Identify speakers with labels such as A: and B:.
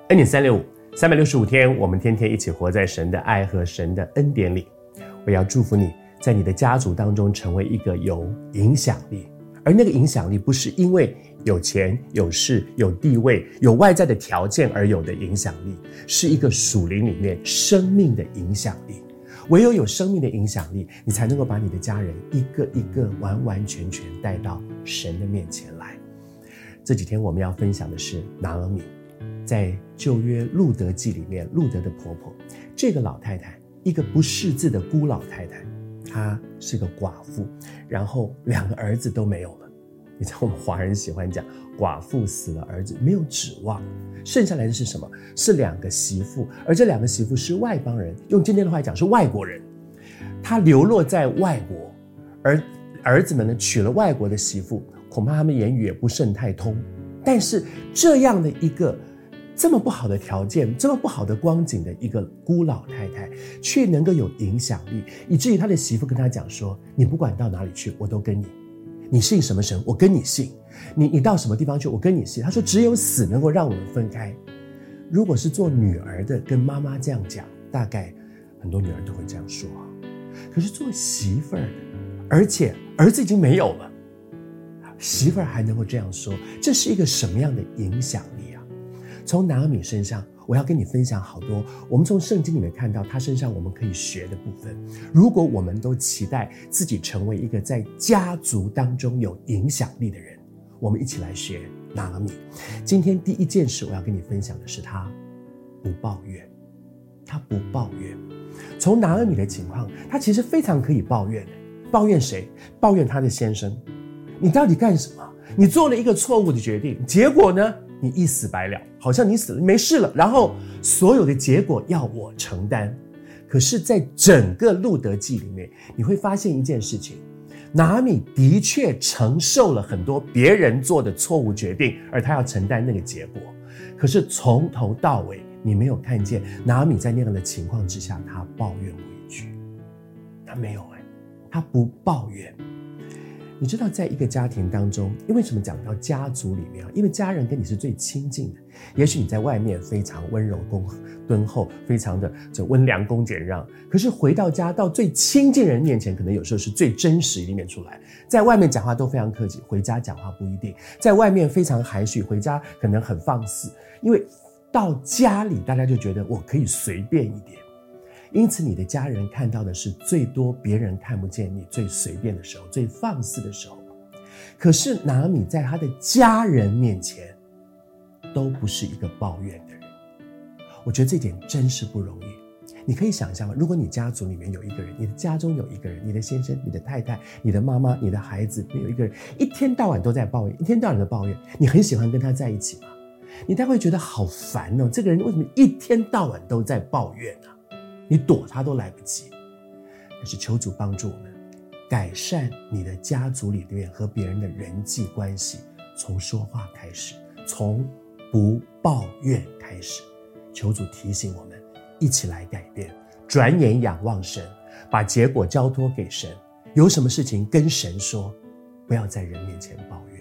A: 恩典365 365天，我们天天一起活在神的爱和神的恩典里。我要祝福你在你的家族当中成为一个有影响力，而那个影响力不是因为有钱有势有地位有外在的条件而有的影响力，是一个属灵里面生命的影响力。唯有有生命的影响力，你才能够把你的家人一个一个完完全全带到神的面前来。这几天我们要分享的是拿俄米，在旧约路德记里面，路德的婆婆，这个老太太，一个不识字的孤老太太，她是个寡妇，然后2个儿子都没有了。你知道我们华人喜欢讲寡妇死了儿子没有指望，剩下来的是什么？是2个媳妇，而这2个媳妇是外邦人，用今天的话讲是外国人，她流落在外国，而儿子们呢娶了外国的媳妇，恐怕他们言语也不甚太通。但是这样的一个这么不好的条件，这么不好的光景的一个孤老太太，却能够有影响力，以至于他的媳妇跟他讲说，你不管到哪里去我都跟你，你信什么神我跟你信，你到什么地方去我跟你信。他说只有死能够让我们分开。如果是做女儿的跟妈妈这样讲，大概很多女儿都会这样说。可是做媳妇儿的，而且儿子已经没有了，媳妇儿还能够这样说，这是一个什么样的影响力啊？从拿俄米身上，我要跟你分享好多我们从圣经里面看到他身上我们可以学的部分。如果我们都期待自己成为一个在家族当中有影响力的人，我们一起来学拿俄米。今天第一件事我要跟你分享的是他不抱怨，他不抱怨。从拿俄米的情况，他其实非常可以抱怨的。抱怨谁？抱怨他的先生。你到底干什么？你做了一个错误的决定，结果呢你一死百了，好像你死了没事了，然后所有的结果要我承担。可是在整个路德记里面，你会发现一件事情，拿俄米的确承受了很多别人做的错误决定，而他要承担那个结果。可是从头到尾你没有看见拿俄米在那样的情况之下他抱怨过一句，他没有，他不抱怨。你知道在一个家庭当中，因为什么讲到家族里面，因为家人跟你是最亲近的，也许你在外面非常温柔敦厚，非常的温良恭俭让，可是回到家到最亲近人面前，可能有时候是最真实一面出来。在外面讲话都非常客气，回家讲话不一定，在外面非常含蓄，回家可能很放肆，因为到家里大家就觉得我可以随便一点。因此你的家人看到的是最多别人看不见你最随便的时候，最放肆的时候。可是拿俄米在他的家人面前都不是一个抱怨的人，我觉得这点真是不容易。你可以想象吗？如果你家族里面有一个人，你的家中有一个人，你的先生，你的太太，你的妈妈，你的孩子，有一个人一天到晚都在抱怨，一天到晚的抱怨，你很喜欢跟他在一起吗？你大概会觉得好烦哦，这个人为什么一天到晚都在抱怨啊？你躲他都来不及。但是求主帮助我们改善你的家族里面和别人的人际关系，从说话开始，从不抱怨开始。求主提醒我们一起来改变，转眼仰望神，把结果交托给神。有什么事情跟神说，不要在人面前抱怨。